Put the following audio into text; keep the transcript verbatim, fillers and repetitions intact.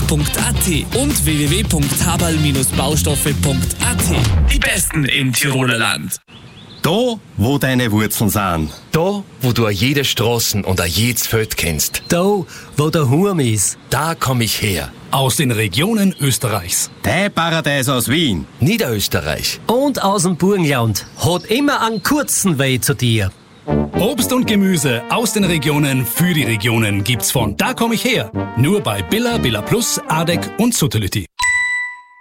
punkt a t und w w w punkt haberl baustoffe punkt a t. Die Besten im Tiroler Land. Da, wo deine Wurzeln sind. Da, wo du a jede Straßen und a jedes Feld kennst. Da, wo der Hurm ist. Da komm ich her. Aus den Regionen Österreichs. Dein Paradies aus Wien. Niederösterreich. Und aus dem Burgenland. Hat immer einen kurzen Weg zu dir. Obst und Gemüse aus den Regionen für die Regionen gibt's von Da komm ich her. Nur bei Billa, Billa Plus, Adek und Suttelütti.